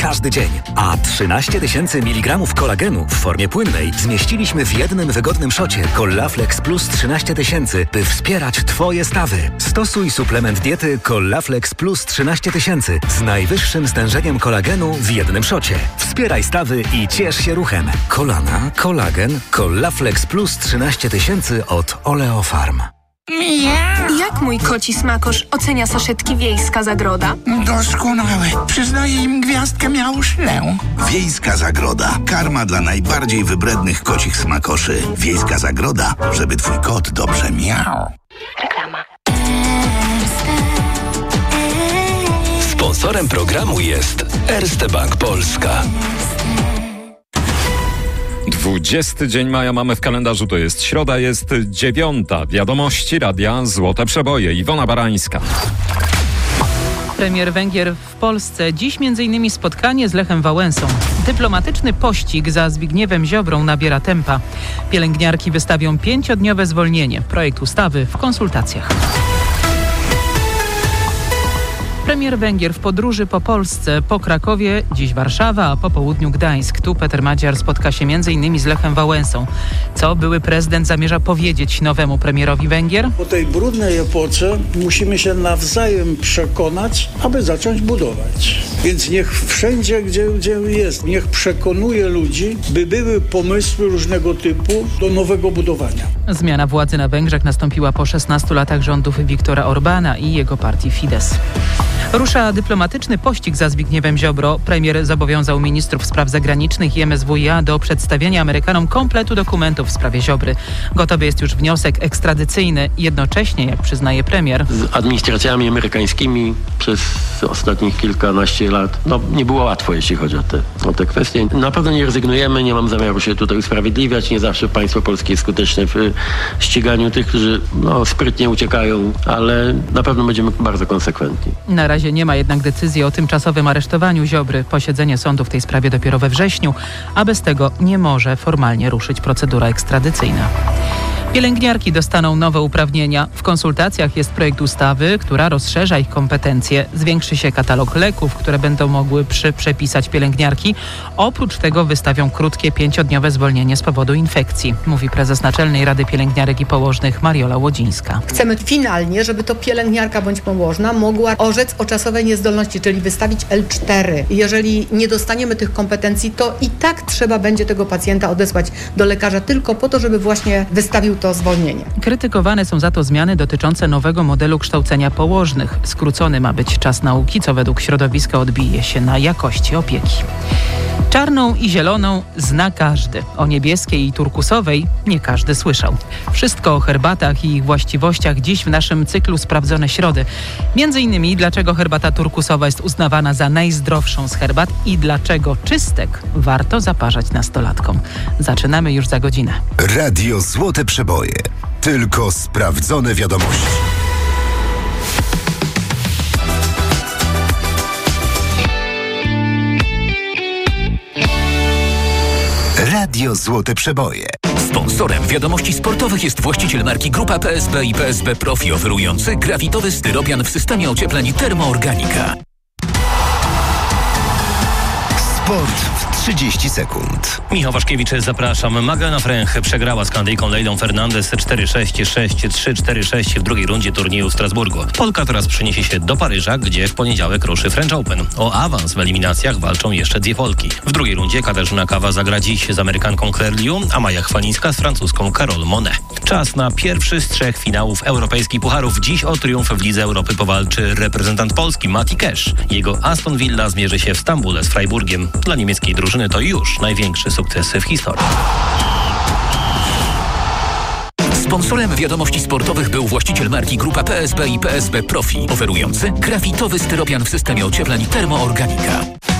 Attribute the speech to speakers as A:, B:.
A: każdy dzień. A 13 000 mg kolagenu w formie płynnej zmieściliśmy w jednym wygodnym szocie Collaflex Plus 13 000, by wspierać Twoje stawy. Stosuj suplement diety Collaflex Plus 13 000 z najwyższym stężeniem kolagenu w jednym szocie. Wspieraj stawy i ciesz się ruchem. Kolana, kolagen, Collaflex Plus 13 000 od Oleofarm.
B: Jak mój koci smakosz ocenia saszetki Wiejska Zagroda?
C: Doskonałe. Przyznaję im gwiazdkę miałuszlę.
D: Wiejska Zagroda. Karma dla najbardziej wybrednych kocich smakoszy. Wiejska Zagroda, żeby twój kot dobrze miał.
B: Reklama.
E: Sponsorem programu jest Erste Bank Polska.
F: 20 dzień maja mamy w kalendarzu, to jest środa, jest 9. Wiadomości Radia Złote Przeboje. Iwona Barańska.
G: Premier Węgier w Polsce. Dziś m.in. spotkanie z Lechem Wałęsą. Dyplomatyczny pościg za Zbigniewem Ziobrą nabiera tempa. Pielęgniarki wystawią 5-dniowe zwolnienie. Projekt ustawy w konsultacjach. Premier Węgier w podróży po Polsce, po Krakowie, dziś Warszawa, a po południu Gdańsk. Tu Peter Madziar spotka się m.in. z Lechem Wałęsą. Co były prezydent zamierza powiedzieć nowemu premierowi Węgier?
H: Po tej brudnej epoce musimy się nawzajem przekonać, aby zacząć budować. Więc niech wszędzie, gdzie jest, niech przekonuje ludzi, by były pomysły różnego typu do nowego budowania.
G: Zmiana władzy na Węgrzech nastąpiła po 16 latach rządów Viktora Orbána i jego partii Fidesz. Rusza dyplomatyczny pościg za Zbigniewem Ziobro. Premier zobowiązał ministrów spraw zagranicznych i MSWiA do przedstawienia Amerykanom kompletu dokumentów w sprawie Ziobry. Gotowy jest już wniosek ekstradycyjny. Jednocześnie, jak przyznaje premier,
I: z administracjami amerykańskimi przez ostatnich kilkanaście lat nie było łatwo, jeśli chodzi o te kwestie. Na pewno nie rezygnujemy, nie mam zamiaru się tutaj usprawiedliwiać. Nie zawsze państwo polskie jest skuteczne w ściganiu tych, którzy sprytnie uciekają, ale na pewno będziemy bardzo konsekwentni.
G: Na razie nie ma jednak decyzji o tymczasowym aresztowaniu Ziobry. Posiedzenie sądu w tej sprawie dopiero we wrześniu, a bez tego nie może formalnie ruszyć procedura ekstradycyjna. Pielęgniarki dostaną nowe uprawnienia. W konsultacjach jest projekt ustawy, która rozszerza ich kompetencje. Zwiększy się katalog leków, które będą mogły przepisać pielęgniarki. Oprócz tego wystawią krótkie 5-dniowe zwolnienie z powodu infekcji, mówi prezes Naczelnej Rady Pielęgniarek i Położnych Mariola Łodzińska.
J: Chcemy finalnie, żeby to pielęgniarka bądź położna mogła orzec o czasowej niezdolności, czyli wystawić L4. Jeżeli nie dostaniemy tych kompetencji, to i tak trzeba będzie tego pacjenta odesłać do lekarza tylko po to, żeby właśnie wystawił to zwolnienie.
G: Krytykowane są za to zmiany dotyczące nowego modelu kształcenia położnych. Skrócony ma być czas nauki, co według środowiska odbije się na jakości opieki. Czarną i zieloną zna każdy. O niebieskiej i turkusowej nie każdy słyszał. Wszystko o herbatach i ich właściwościach dziś w naszym cyklu Sprawdzone Środy. Między innymi dlaczego herbata turkusowa jest uznawana za najzdrowszą z herbat i dlaczego czystek warto zaparzać nastolatkom. Zaczynamy już za godzinę.
D: Radio Złote Przeboje. Tylko sprawdzone wiadomości. Radio Złote Przeboje.
E: Sponsorem wiadomości sportowych jest właściciel marki Grupa PSB i PSB Profi, oferujący grafitowy styropian w systemie ociepleń Termoorganika.
D: Sport w 30 sekund.
K: Michał Waszkiewicz, zapraszam. Magdalena Fręch przegrała z Kanadyjką Leilą Fernandez 4-6, 6-3, 4-6 w drugiej rundzie turnieju w Strasburgu. Polka teraz przeniesie się do Paryża, gdzie w poniedziałek ruszy French Open. O awans w eliminacjach walczą jeszcze dwie Polki. W drugiej rundzie Katarzyna Kawa zagra dziś z Amerykanką Claire Liu, a Maja Chwalińska z francuską Carole Monet. Czas na pierwszy z 3 finałów europejskich pucharów. Dziś o triumf w Lidze Europy powalczy reprezentant Polski Mati Cash. Jego Aston Villa zmierzy się w Stambule z Freiburgiem. Dla niemieckiej drużyny to już największy sukces w historii.
E: Sponsorem wiadomości sportowych był właściciel marki Grupa PSB i PSB Profi, oferujący grafitowy styropian w systemie ociepleń Termoorganika.